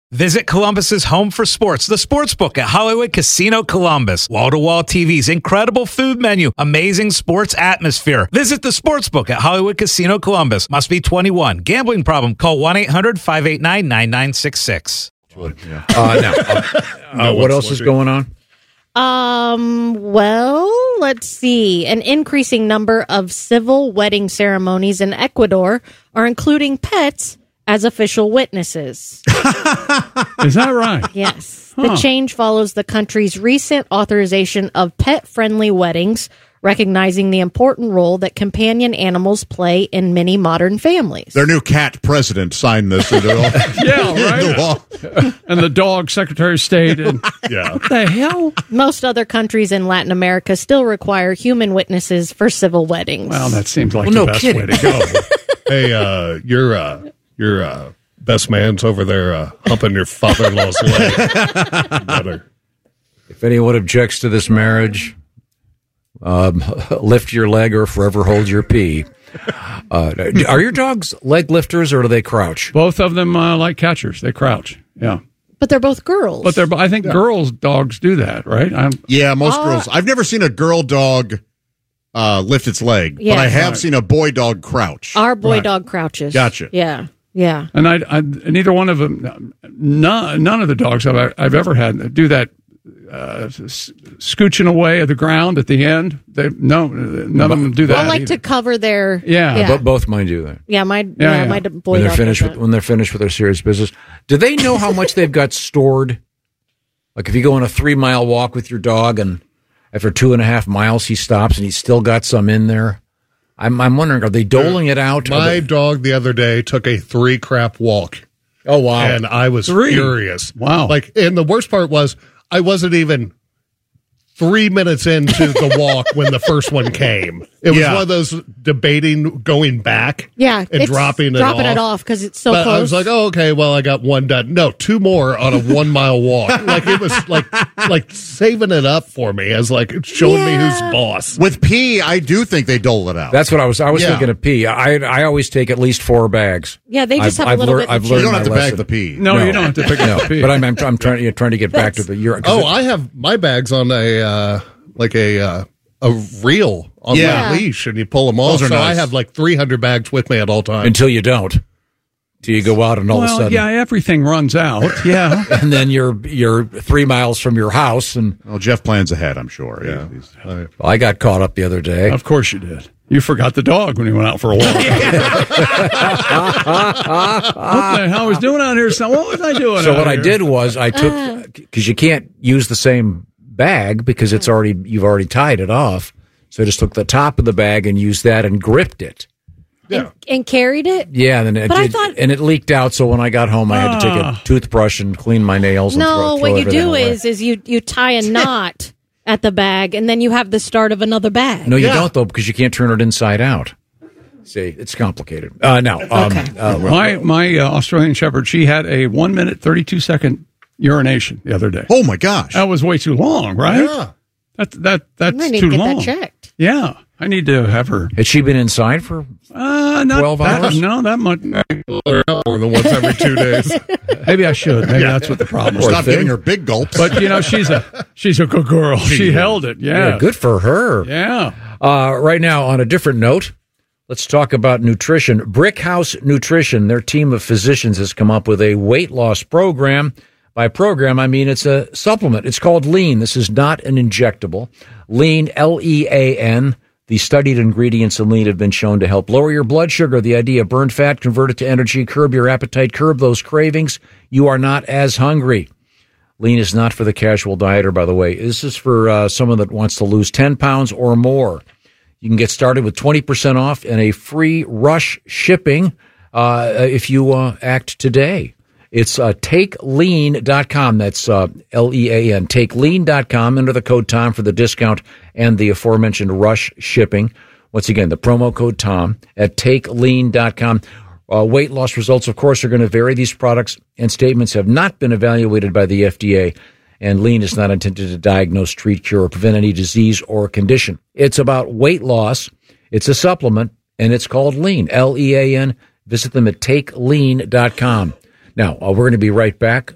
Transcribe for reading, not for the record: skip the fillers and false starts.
Visit Columbus's home for sports, the Sportsbook at Hollywood Casino Columbus. Wall-to-wall TVs, incredible food menu, amazing sports atmosphere. Visit the Sportsbook at Hollywood Casino Columbus. Must be 21. Gambling problem? Call 1-800-589-9966. What else is going on? Well, let's see. An increasing number of civil wedding ceremonies in Ecuador are including pets as official witnesses. Is that right? Yes. The change follows the country's recent authorization of pet-friendly weddings, recognizing the important role that companion animals play in many modern families. Their new cat president signed this into law. And the dog secretary of state. And, what the hell? Most other countries in Latin America still require human witnesses for civil weddings. Well, that seems like the best way to go. Hey, your best man's over there humping your father-in-law's leg. If anyone objects to this marriage, lift your leg or forever hold your pee. Are your dogs leg lifters or do they crouch? Both of them like catchers. They crouch. Yeah. But they're both girls. But I think girls' dogs do that, right? Most girls. I've never seen a girl dog lift its leg, but I have seen a boy dog crouch. Our boy dog crouches. Gotcha. Yeah. And I neither one of them, none of the dogs I've ever had do that scooching away at the ground at the end. None of them do that. I like to cover their. But both mine do that. My boy when they're dog finished when they're finished with their serious business. Do they know how much they've got stored? Like if you go on a 3-mile walk with your dog and after 2.5 miles he stops and he's still got some in there. I'm wondering, are they doling it out? My dog the other day took a 3-crap walk. Oh, wow. And I was furious. Wow. And the worst part was I wasn't even 3 minutes into the walk when the first one came. It was one of those debating going back and dropping it off because it's so close. I was like, okay, well, I got one done. No, 2 more on a 1-mile walk. It was like saving it up for me as showing me who's boss. With pee, I do think they dole it out. That's what I was thinking of pee. I always take at least 4 bags. Yeah, they just have a little bit. You don't have to bag the pee. No, you don't have to pick up the pee. But I'm trying to get back to the. I have my bags on a reel on my leash, and you pull them off. So nice. I have 300 bags with me at all times. Until you don't. Till you go out and all of a sudden. Yeah, everything runs out. Yeah. And then you're 3 miles from your house. And Jeff plans ahead, I'm sure. Yeah. I got caught up the other day. Of course you did. You forgot the dog when you went out for a walk. What the hell was doing out here? What was I doing? So what I did was I took, because you can't use the same bag because you've already tied it off. So I just took the top of the bag and used that and gripped it. Yeah. And carried it? Yeah, and then it leaked out, so when I got home I had to take a toothbrush and clean my nails and throw what you do away. is you tie a knot at the bag and then you have the start of another bag. No, you don't though, because you can't turn it inside out. See, it's complicated. My Australian Shepherd, she had a 1 minute 32-second urination the other day. Oh my gosh, that was way too long, right? Yeah, that's too long. I need to get that checked. Yeah, I need to have her. Had she been inside for 12 hours? No, that much. More than once every 2 days. Maybe I should. Maybe that's what the problem is. Stop giving her big gulps. But she's a good girl. She held it. Yeah, good for her. Yeah. Right now, on a different note, let's talk about nutrition. Brickhouse Nutrition, their team of physicians, has come up with a weight loss program. By program, I mean it's a supplement. It's called Lean. This is not an injectable. Lean, Lean. The studied ingredients in Lean have been shown to help lower your blood sugar. The idea: burn fat, convert it to energy, curb your appetite, curb those cravings. You are not as hungry. Lean is not for the casual dieter, by the way. This is for someone that wants to lose 10 pounds or more. You can get started with 20% off and a free rush shipping if you act today. It's TakeLean.com. That's Lean. TakeLean.com. Enter the code TOM for the discount and the aforementioned rush shipping. Once again, the promo code TOM at TakeLean.com. Weight loss results, of course, are going to vary. These products and statements have not been evaluated by the FDA, and Lean is not intended to diagnose, treat, cure, or prevent any disease or condition. It's about weight loss. It's a supplement, and it's called Lean, Lean. Visit them at TakeLean.com. Now, we're going to be right back